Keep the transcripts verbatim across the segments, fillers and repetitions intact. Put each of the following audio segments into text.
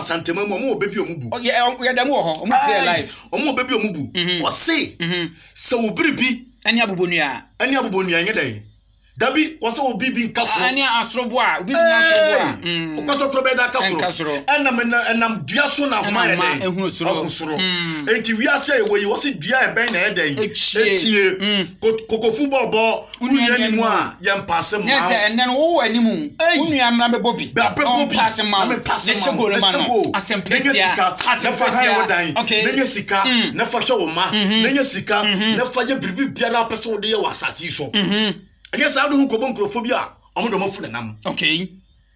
asantema mu omo obebi omubu oh yeah yeah dem wo ho omo tie live omo obebi omubu o say se wo biribi ani abobonua ani abobonua nyedai dabi wo so obi bi nkasoro ani asrobo a obi bi asrobo a okotokro be da kasoro enam enam dua so na homa ye dai ehunu soro enti wi ase ewe yi wo se dua e ben na ye dai etie kokofu bobo unye ni mu a ye mpase mu yes enen wo animu unua mra be bobi be bobi pass ma ne sego no ma no asempetia asempetia okay nenye sika na fa hwe wo ma nenye sika na fa ye bibi biara pese wo de ye wasasi so yes I don't go bonkrofobia omo do mofu nenam okay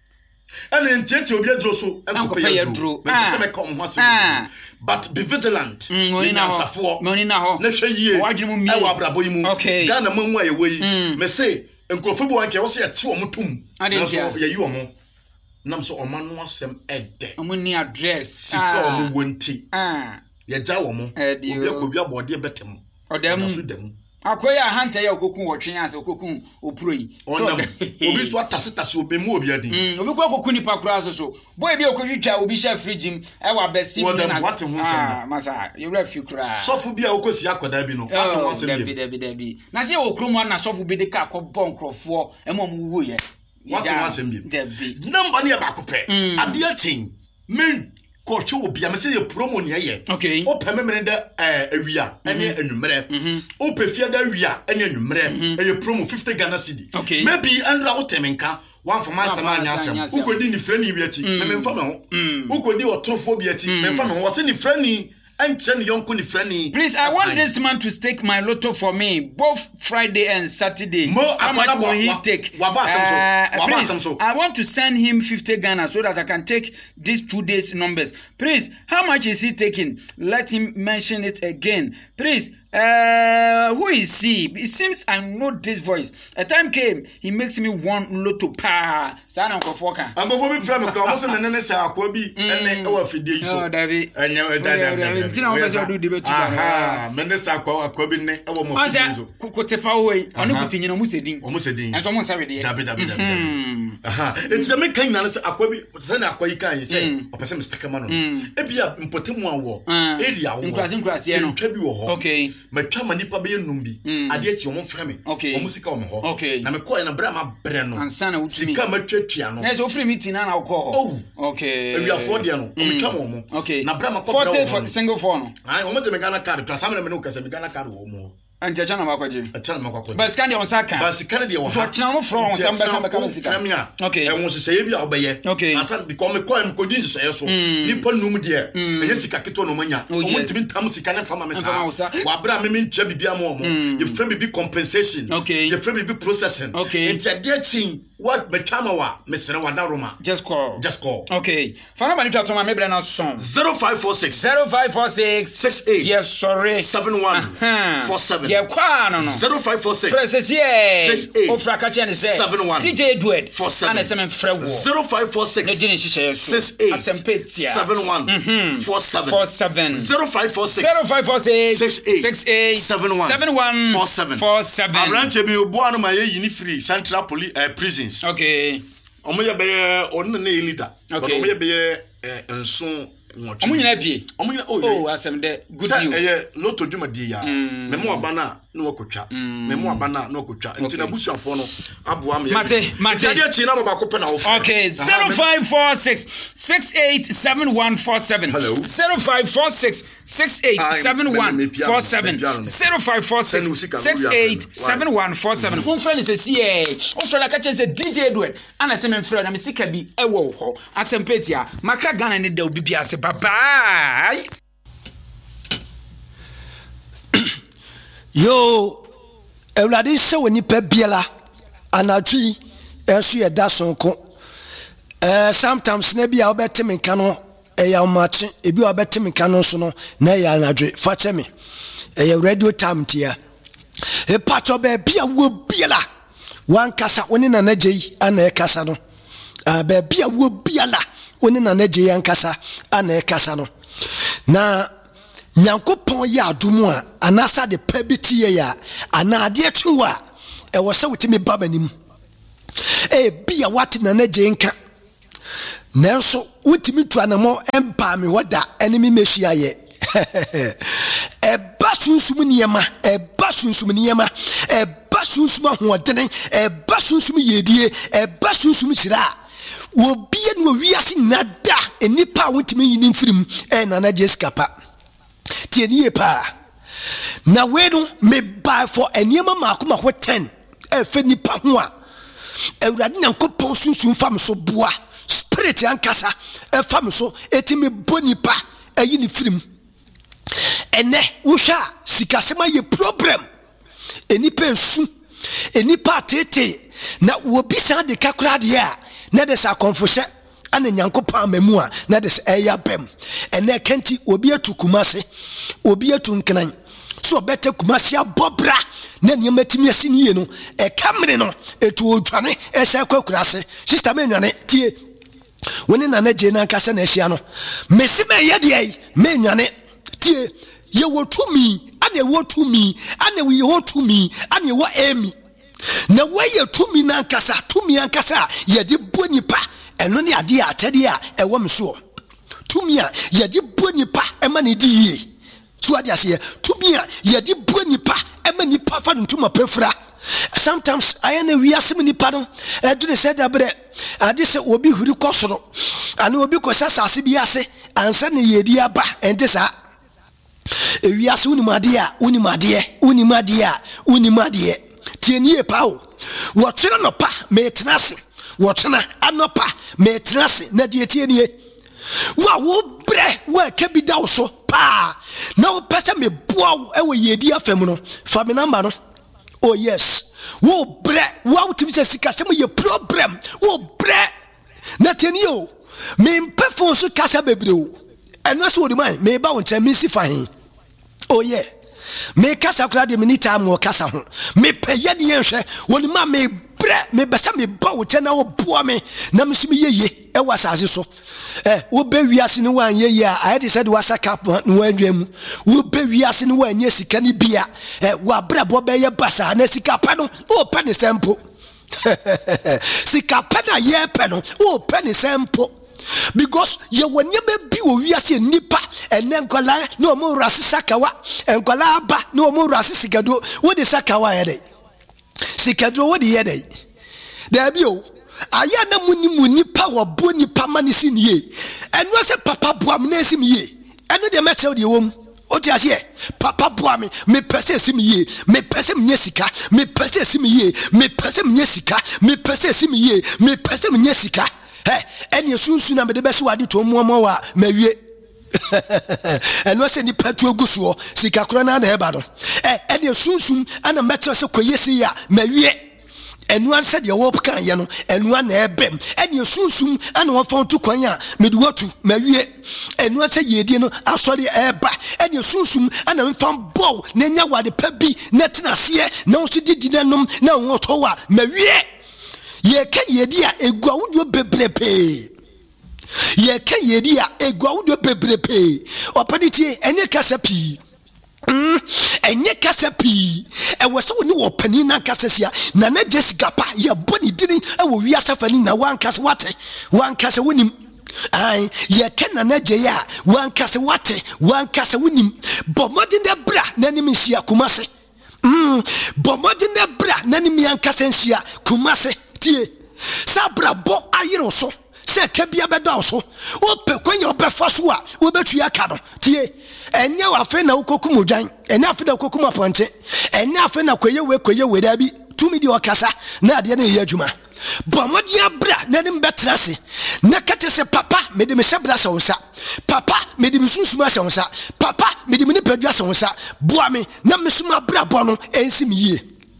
and entieti obi adro so enkope yadro me se me come ho asem but be vigilant ni na safo money na ho na hwe yie e wa brabo yi mu Ghana mamu aye yi me se enkrofobia wanke wo se ati wo motum na so ye yi wo mo nam so omanu asem ede omo ni address sika omo wonti ah ye ja wo mo obi akobi abode betem odam akoya hanta ya okokun wotwen ase okokun oproi so obi so atasitase obi mu obi adin mm obi ko okokun nipa kura so so boy bi okotwitwa obi sha fridge im e wa besi mi na ah masa you ref kura sofu bi a okosi akoda bi no what won say bi bi bi bi na se okromu na sofu bi de ka akobọ nkrofo e mo mu wo ye what won say bi number ne ba kopẹ ade achin men ko hwe obi am say ye promo ne ye okay o peme me de eh awia ene anumere o pefia da awia ene anumere e ye promo fifty Ghana cedi maybe andra wo temenka one for man sama anya asem ukodi ni frani bi achi me memfa me ho ukodi otrofo bi achi memfa me ho wo se ni frani anchen yonko ni frani. Please, I want this man to stake my lotto for me both Friday and Saturday. How much will he take? Uh, please, I want to send him fifty Ghana so that I can take these two days numbers. Please, how much is he taking? Let him mention it again. Please, uh, who is he? It seems I know this voice. A time came, he makes me want lotto pa. Sana kofoka. I'm going to be from Muslim and then say Akwabi and our fidei. Oh, David. And you Tina weza do debate. Aha, minister Akwabi ne ewo mo. Anza kutepa we, onu kutinyi no musedin. O musedin. Enso mo sabe de. Dabi dabi dabi. Aha, it's the make kan na say Akwabi, say na Akwayi kan yi say, o pese Mister Kamano. E bia mpotemu awo, area wo. Nkrasi nkrasi ye no. Twa bi wo ho. Okay. Matwa manipa be enum bi. Ade achi o mo mfra me. O mo sika o me ho. Na me ko na bra ma bre no. Ansa na wutumi. Sika matwatua no. Na so free meeting na na wo ko ho. Okay. E bia for de no. O metwa mo mo. Okay. Na bra ma ko bra wo. forty single phone no. Ai o mo te me Ghana card, twa sam na me no kasa me Ghana card wo mo. Anja chana makwaje. Chana makwaje. But scan on saka. But scan dey wo ha. Chana mo from some be some be come sika. Okay. E won sese bi a obeye. Okay. Asan because me call me ko din sese so. Ni pon num de. Enye sika keto no manya. O mo ntimi tam sika na fama me sa. Wa bra me me ntwa bibia mo mo. You free bibi compensation. Okay. You free bibi processing. Okay. Enti ade chin what me chama wa me sere wa da Roma. Just call. Just call. Okay. Fana mani twa to ma me bra na song. zero five four six zero five four six six eight Yes, sorry. seven one four seven Yeah, kwa no no. zero five four six Francis yeah. six eight Ofra ka che ne say seven one D J Edward four seven ana se me frɛ wo zero five four six six eight seven one four seven four seven zero five four six zero five four six six eight seven one four seven four seven Abrante bi obo anu ma ye yini free Central Police uh, prisons. Okay. Omo ye be onu na leader. Okay. Omo ye be enso ngochi. Omo nyina pie. Omo nyina oh asem de good news. Say eh lotto dwumadi ya. Me mo abana na wakotwa. Me mo abana na wakotwa. Nti na busuafo no aboa me. Mate, mate. Ade chi na mo ba kope na wo. Okay, zero five four six six eight seven one four seven zero five four six six eight seven one four seven zero five four six six eight seven one four seven Who friend is see eh. Who friend like say D J Edward. Ana se me friend na me sika bi e wo ho. Asempetia. Makra Ghana ne da obi bia se bye bye. Yo, Ewladi se woni pe biela anatwi esu ye da sonko. Eh sometimes na bia obetemi nka no e ya machi e bia obetemi nka no so no na ya anadwe fa che me. E radio time tia. E pato be bia wo biela. Wan kasa woni na na jei ana e kasa no. Ah be bia wo biela woni na na jei an kasa ana e kasa no. Na Nyankopon ya adumu a anasa de pebiti ya anade atwa e wo se wutimi babanim e bia wati na na je nka nanso wotimi tu anamo empa me woda enemy mehia ye eba sunsum niema eba sunsum niema eba sunsum ahoɔdene eba sunsum yedie eba sunsum hira wobie no wiase nada enipa wotimi yini mfirim e nana Jessica pa tie nie pa na we no me buy for eniema makoma ho ten e fe nipa ho a Ewurade Nyankopɔn sunsum fam so boa spirit ankasa e fam so etimi bonipa ayi ni firim ene wusha sikasema ye problem enipa esu enipa tete na wobi san de kakra de a na de sa konfose ana Nyankopɔn amamu a na de eya bem ene kanti obi atukumase obi atunkran so bete kumase abobra na niam timi asini ye no e kamre no etu odwane e se kwakurase sister me nwane tie woni na na je na nkasa na ehia no mesi me ye de ai me nwane tie ye wotumi ane wotumi ane we wotumi ane wo emi na we ye tumi na nkasa tumi ankasa ye de bonipa eno ne ade a atade a ewo mso tumi a ye de bonipa e ma ne di ye so ade ase tumi a ye de bonipa e ma nipa fa ntuma pefra sometimes ayana wi asem nipa no e do ne said abre ade se obi huri kosoro ane obi kosasa ase bi ase ansa ne ye di aba ente sa ewiase unimade a unimade unimade a unimade tienie pawo wotena no pa metenase wotena anopa metenase na die tienie wa wo bre wa kabida wo so pa na wo pese me boa ewe yedi afem no fa me number no oh yes wo bre wa utimi se sikasem ye problem wo bre na tienie o me mpefo so kasa bebre o eno so wodi man me ba won temi si fahin oh yeah me kasa kura de minita am wo kasa ho me peye de yenhwe woni ma me bre me besa me ba wo tena wo boa me na me sumi yeye e wasase so eh wo be wiase ni wan yeye a I said wasa cap no adwam wo be wiase ni wan nye sika ni bia eh wa brabo be ye basa na sika pa no wo pa ne sempo sika pa na ye pa no wo pa ne sempo because ye wonye be bi wo wiase nipa ene nkola na o mo rase sakawa enkola aba na o mo rase sigado wo de sakawa ye dey sigado wo de ye dey da bi o aya na muni muni pa wo bo nipa manisi niye eno se papa boam na esim ye eno de meche de wom o ti ase papa boam me pese esim ye me pese mnye sika me pese esim ye me pese mnye sika me pese esim ye me pese mnye sika eh eni sunsun na me de bese wade to momo wa mawie eno se ni patu oguso sika kro na na eba no eh eni sunsun ana metre se koyesi ya mawie enu an se de wo kan ye no enu an na ebem eni sunsun ana wo fon to kwan a me de watu mawie enu an se yedie no asori eba eni sunsun ana mfan bow na nya wade pa bi na tenase na wo so didi nanom na wo to wa mawie ye ka yedi a egua wudo bebrepe ye ka yedi a egua wudo bebrepe opanitie enye kasa pi mm enye kasa pi e wose woni wo pani na kasa sia na na Jessica pa ye boni dini e wo wi asafani na wan kasa wate wan kasa wonim ai ye kana na je ya wan kasa wate wan kasa wonim bomodi na bra na nim hia kumase mm bomodi na bra na nim yan kasa hia kumase tie sabra bo ayiro so se kebia bedo so o pe kwanya obefa so a o betua ka no tie enya wa fe na ukokum odwan enya afi na ukokum aponche enya afi na koye we koye we da bi tumi di okasa na ade na ye adwuma bomodi abra na nim betrase na kate se papa me de me sebra se wonsa papa me de me sunsuma se wonsa papa me de me ni padua se wonsa boa me na me suma bra bo no ensim yie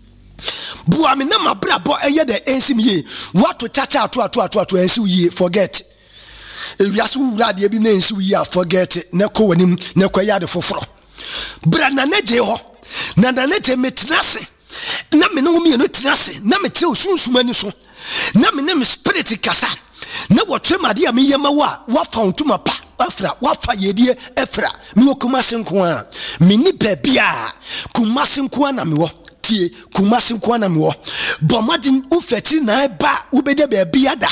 bua me na mabrabo eye de ensim ye what to chacha ato ato ato ato ensi ye forget ewiase wura de bi na ensi ye forget na ko wanim na ko ya de foforo bra na naje ho na na naje metinase na me no mi no tinase na me tire osunsuma ni so na me na me spirit kasa na wotre made a me yema wa wa fauntuma pa afra wa fa yedie efra me wo kumase nko a me ni bebia kumase nko a na me wo tie kumase nko na me wo bomadin ufeti na eba ubede be bia da